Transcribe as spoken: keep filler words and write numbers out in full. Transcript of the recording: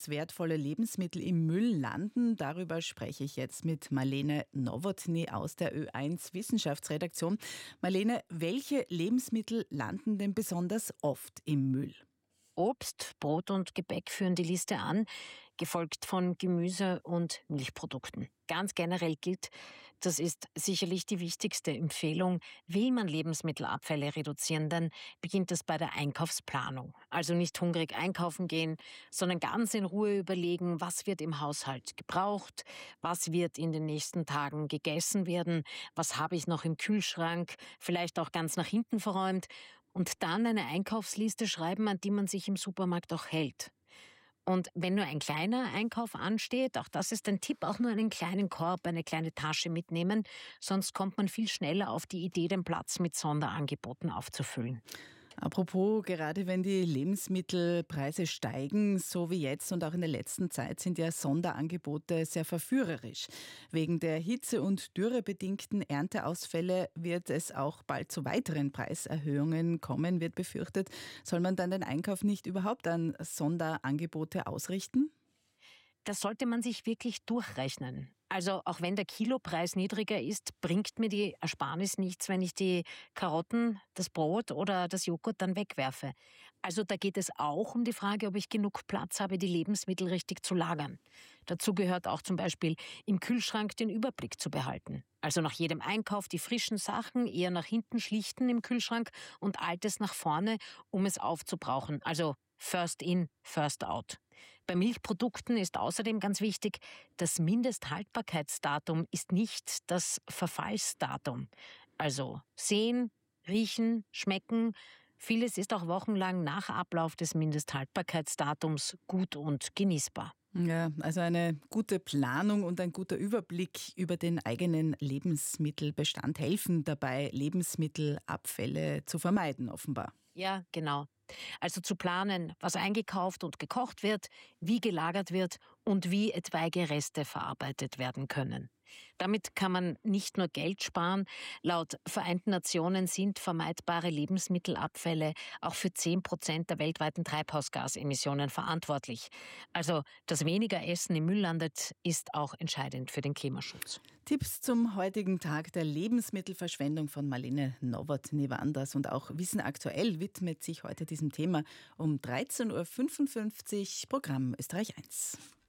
wertvolle Lebensmittel im Müll landen. Darüber spreche ich jetzt mit Marlene Nowotny aus der Ö eins Wissenschaftsredaktion. Marlene, welche Lebensmittel landen denn besonders oft im Müll? Obst, Brot und Gebäck führen die Liste an, gefolgt von Gemüse und Milchprodukten. Ganz generell gilt, das ist sicherlich die wichtigste Empfehlung, will man Lebensmittelabfälle reduzieren, dann beginnt es bei der Einkaufsplanung. Also nicht hungrig einkaufen gehen, sondern ganz in Ruhe überlegen, was wird im Haushalt gebraucht, was wird in den nächsten Tagen gegessen werden, was habe ich noch im Kühlschrank, vielleicht auch ganz nach hinten verräumt und dann eine Einkaufsliste schreiben, an die man sich im Supermarkt auch hält. Und wenn nur ein kleiner Einkauf ansteht, auch das ist ein Tipp, auch nur einen kleinen Korb, eine kleine Tasche mitnehmen, sonst kommt man viel schneller auf die Idee, den Platz mit Sonderangeboten aufzufüllen. Apropos, gerade wenn die Lebensmittelpreise steigen, so wie jetzt und auch in der letzten Zeit, sind ja Sonderangebote sehr verführerisch. Wegen der Hitze- und dürrebedingten Ernteausfälle wird es auch bald zu weiteren Preiserhöhungen kommen, wird befürchtet. Soll man dann den Einkauf nicht überhaupt an Sonderangebote ausrichten? Das sollte man sich wirklich durchrechnen. Also auch wenn der Kilopreis niedriger ist, bringt mir die Ersparnis nichts, wenn ich die Karotten, das Brot oder das Joghurt dann wegwerfe. Also da geht es auch um die Frage, ob ich genug Platz habe, die Lebensmittel richtig zu lagern. Dazu gehört auch zum Beispiel im Kühlschrank den Überblick zu behalten. Also nach jedem Einkauf die frischen Sachen eher nach hinten schlichten im Kühlschrank und Altes nach vorne, um es aufzubrauchen. Also First in, first out. Bei Milchprodukten ist außerdem ganz wichtig, das Mindesthaltbarkeitsdatum ist nicht das Verfallsdatum. Also sehen, riechen, schmecken. Vieles ist auch wochenlang nach Ablauf des Mindesthaltbarkeitsdatums gut und genießbar. Ja, also eine gute Planung und ein guter Überblick über den eigenen Lebensmittelbestand helfen dabei, Lebensmittelabfälle zu vermeiden, offenbar. Ja, genau. Also zu planen, was eingekauft und gekocht wird, wie gelagert wird und wie etwaige Reste verarbeitet werden können. Damit kann man nicht nur Geld sparen. Laut Vereinten Nationen sind vermeidbare Lebensmittelabfälle auch für zehn Prozent der weltweiten Treibhausgasemissionen verantwortlich. Also, dass weniger Essen im Müll landet, ist auch entscheidend für den Klimaschutz. Tipps zum heutigen Tag der Lebensmittelverschwendung von Marlene Nowotny waren das. Und auch Wissen aktuell widmet sich heute diesem Thema um dreizehn Uhr fünfundfünfzig, Programm Österreich eins.